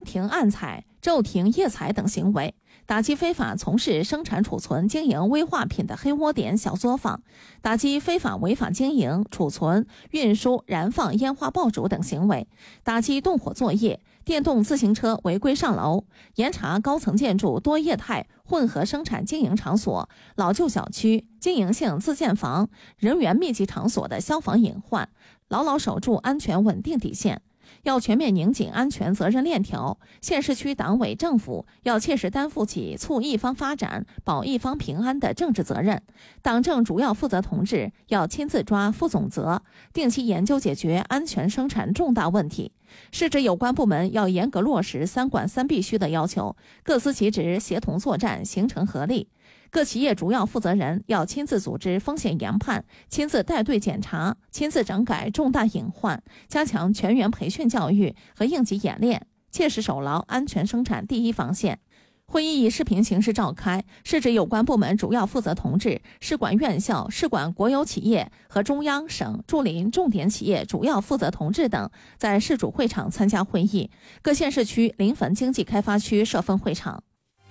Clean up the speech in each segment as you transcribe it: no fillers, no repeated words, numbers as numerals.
停暗采、骤停夜采等行为，打击非法从事生产储存经营危化品的黑窝点小作坊，打击非法违法经营、储存、运输、燃放烟花爆竹等行为，打击动火作业、电动自行车违规上楼，严查高层建筑多业态混合生产经营场所、老旧小区、经营性自建房、人员密集场所的消防隐患，牢牢守住安全稳定底线。要全面拧紧安全责任链条，县市区党委政府要切实担负起促一方发展、保一方平安的政治责任。党政主要负责同志要亲自抓副总责，定期研究解决安全生产重大问题。市直有关部门要严格落实3管3必须的要求，各司其职，协同作战，形成合力。各企业主要负责人要亲自组织风险研判，亲自带队检查，亲自整改重大隐患，加强全员培训教育和应急演练，切实守牢安全生产第一防线。会议以视频形式召开，市直有关部门主要负责同志、市管院校、市管国有企业和中央、省、驻邻重点企业主要负责同志等在市主会场参加会议，各县市区临汾经济开发区设分会场。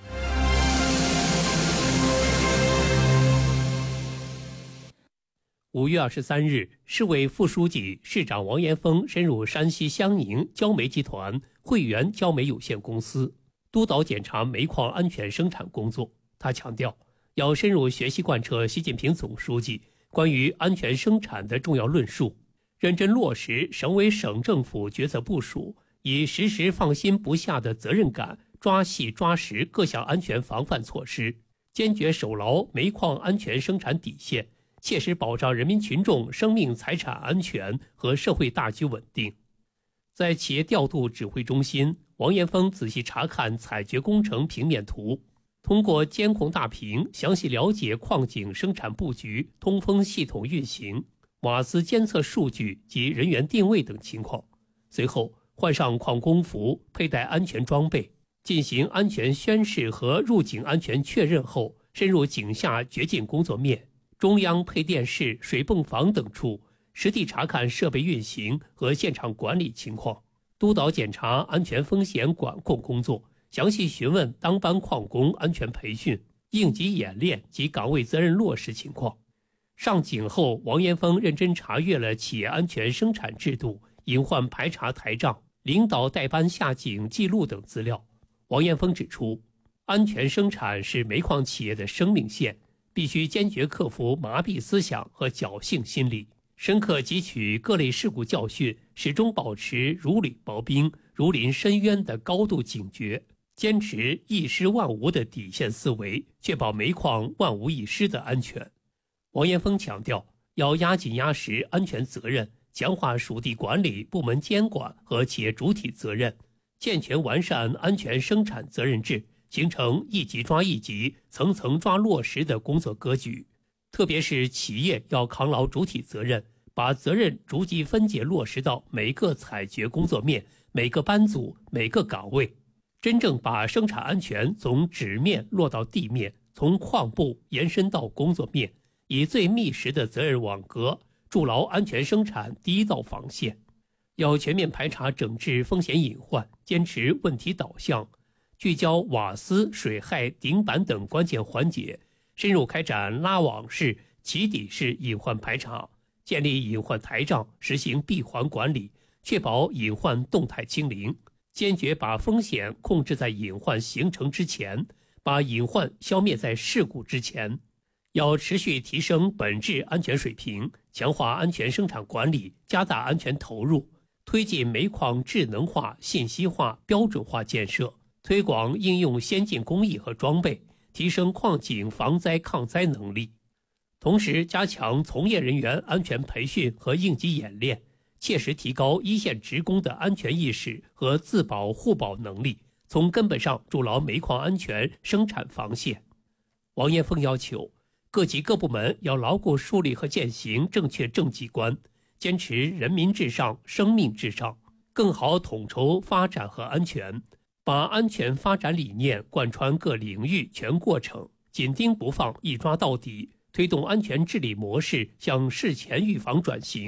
5月23日，市委副书记、市长王延峰深入山西襄宁焦煤集团汇源焦煤有限公司，督导检查煤矿安全生产工作。他强调，要深入学习贯彻习近平总书记关于安全生产的重要论述，认真落实省委省政府决策部署，以时时放心不下的责任感抓细抓实各项安全防范措施，坚决守牢煤矿安全生产底线，切实保障人民群众生命财产安全和社会大局稳定。在企业调度指挥中心，王延峰仔细查看采掘工程平面图，通过监控大屏详细了解矿井生产布局、通风系统运行、瓦斯监测数据及人员定位等情况。随后换上矿工服，佩戴安全装备，进行安全宣示和入井安全确认后，深入井下掘进工作面、中央配电室、水泵房等处，实地查看设备运行和现场管理情况，督导检查安全风险管控工作，详细询问当班矿工安全培训、应急演练及岗位责任落实情况。上井后，王延峰认真查阅了企业安全生产制度、隐患排查台账、领导带班下井记录等资料。王延峰指出，安全生产是煤矿企业的生命线，必须坚决克服麻痹思想和侥幸心理，深刻汲取各类事故教训，始终保持如履薄冰、如临深渊的高度警觉，坚持一失万无的底线思维，确保煤矿万无一失的安全。王延峰强调，要压紧压实安全责任，强化属地管理、部门监管和企业主体责任，健全完善安全生产责任制，形成一级抓一级、层层抓落实的工作格局。特别是企业要扛牢主体责任，把责任逐级分解落实到每个采掘工作面、每个班组、每个岗位，真正把生产安全从纸面落到地面，从矿部延伸到工作面，以最密实的责任网格筑牢安全生产第一道防线。要全面排查整治风险隐患，坚持问题导向，聚焦瓦斯、水害、顶板等关键环节，深入开展拉网式、起底式隐患排查，建立隐患台账，实行闭环管理，确保隐患动态清零，坚决把风险控制在隐患形成之前，把隐患消灭在事故之前。要持续提升本质安全水平，强化安全生产管理，加大安全投入，推进煤矿智能化、信息化、标准化建设，推广应用先进工艺和装备，提升矿井防灾抗灾能力。同时加强从业人员安全培训和应急演练，切实提高一线职工的安全意识和自保互保能力，从根本上筑牢煤矿安全生产防线。王延峰要求各级各部门要牢固树立和践行正确政绩观，坚持人民至上、生命至上，更好统筹发展和安全，把安全发展理念贯穿各领域全过程，紧盯不放，一抓到底，推动安全治理模式向事前预防转型，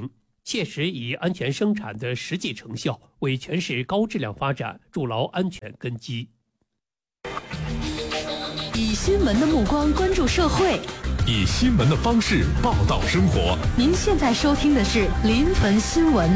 切实以安全生产的实际成效，为全市高质量发展筑牢安全根基。 以新闻的目光关注社会， 以新闻的方式报道生活。 您现在收听的是临汾新闻。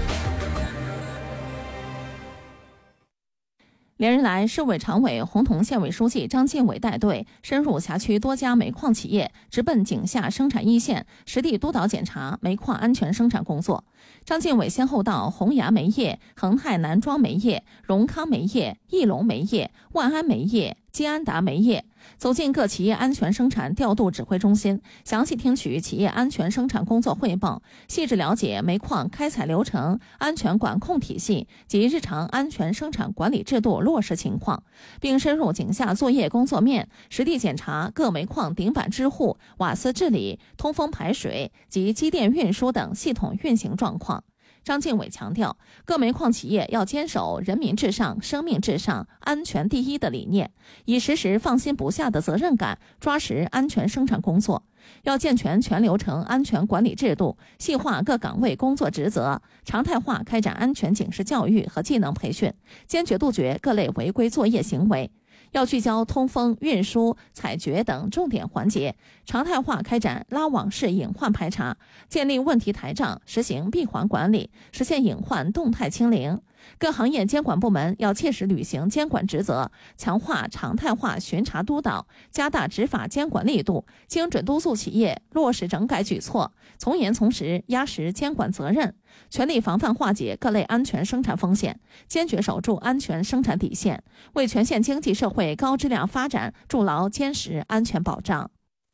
连日来，市委常委、洪洞县委书记张进伟带队深入辖区多家煤矿企业，直奔井下生产一线，实地督导检查煤矿安全生产工作。张进伟先后到洪崖煤业、恒泰南庄煤业、荣康煤业、义隆煤业、万安煤业、基安达煤业，走进各企业安全生产调度指挥中心，详细听取企业安全生产工作汇报，细致了解煤矿开采流程、安全管控体系及日常安全生产管理制度落实情况，并深入井下作业工作面，实地检查各煤矿顶板支护、瓦斯治理、通风排水及机电运输等系统运行状况。张进伟强调，各煤矿企业要坚守人民至上、生命至上、安全第一的理念，以实时放心不下的责任感抓实安全生产工作。要健全全流程安全管理制度，细化各岗位工作职责，常态化开展安全警示教育和技能培训，坚决杜绝各类违规作业行为。要聚焦通风、运输、采掘等重点环节，常态化开展拉网式隐患排查，建立问题台账，实行闭环管理，实现隐患动态清零。各行业监管部门要切实履行监管职责，强化常态化巡查督导，加大执法监管力度，精准督促企业落实整改举措，从严从实压实监管责任，全力防范化解各类安全生产风险，坚决守住安全生产底线，为全县经济社会高质量发展筑牢坚实安全保障。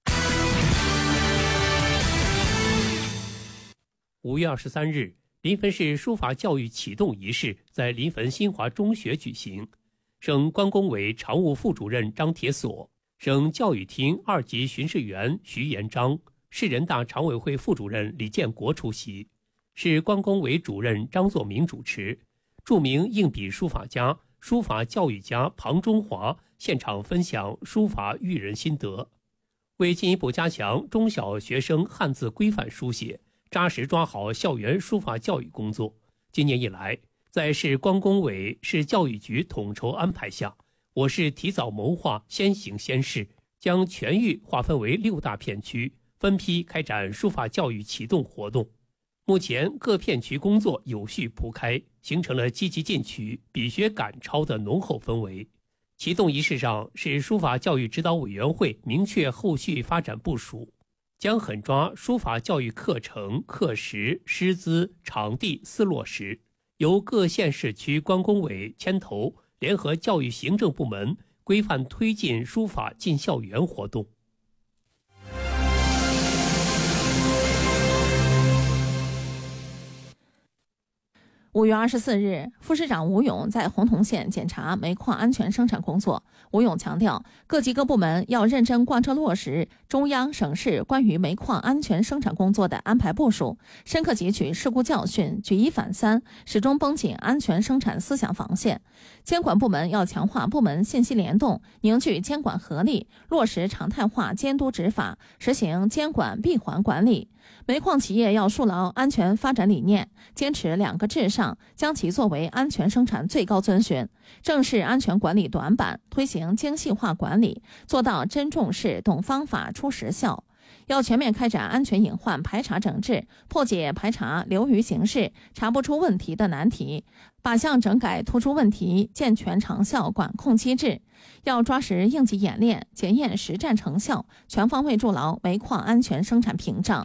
5月23日，临汾市书法教育启动仪式在临汾新华中学举行，省关工委常务副主任张铁锁、省教育厅2级巡视员徐延章、市人大常委会副主任李建国出席，市关工委主任张作明主持，著名硬笔书法家、书法教育家庞中华现场分享书法育人心得。为进一步加强中小学生汉字规范书写，扎实抓好校园书法教育工作，今年以来，在市关工委、市教育局统筹安排下，我市提早谋划，先行先试，将全域划分为6大片区，分批开展书法教育启动活动。目前各片区工作有序铺开，形成了积极进取、比学赶超的浓厚氛围。启动仪式上，市书法教育指导委员会明确后续发展部署，将狠抓书法教育课程、课时、师资、场地4落实，由各县市区关工委牵头，联合教育行政部门规范推进书法进校园活动。 5月24日，副市长吴勇在洪洞县检查煤矿安全生产工作。吴勇强调，各级各部门要认真贯彻落实中央、省市关于煤矿安全生产工作的安排部署，深刻汲取事故教训，举一反三，始终绷紧安全生产思想防线。监管部门要强化部门信息联动，凝聚监管合力，落实常态化监督执法，实行监管闭环管理。煤矿企业要树牢安全发展理念，坚持2个至上，将其作为安全生产最高遵循，正视安全管理短板，推行精细化管理，做到真重视、懂方法、出实效。要全面开展安全隐患排查整治，破解排查流于形式、查不出问题的难题，靶向整改突出问题，健全长效管控机制。要抓实应急演练，检验实战成效，全方位筑牢煤矿安全生产屏障。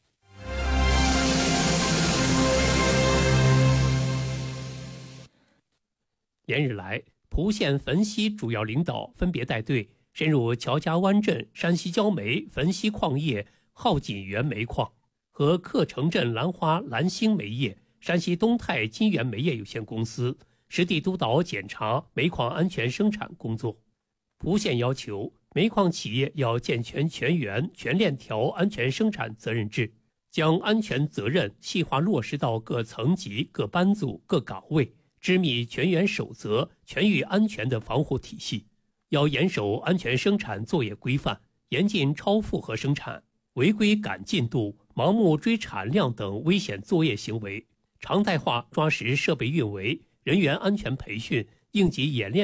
连日来，蒲县汾西主要领导分别带队深入乔家湾镇山西焦煤、汾西矿业浩锦源煤矿和克城镇兰花蓝星煤业、山西东泰金源煤业有限公司，实地督导检查煤矿安全生产工作。蒲县要求煤矿企业要健全全员全链条安全生产责任制，将安全责任细化落实到各层级、各班组、各岗位，织密全员守则、全域安全的防护体系。要严守安全生产作业规范，严禁超负荷生产，违规赶进度、 盲目追产量等危险作业行为，常态化抓实设备运维、人员安全培训、应急演练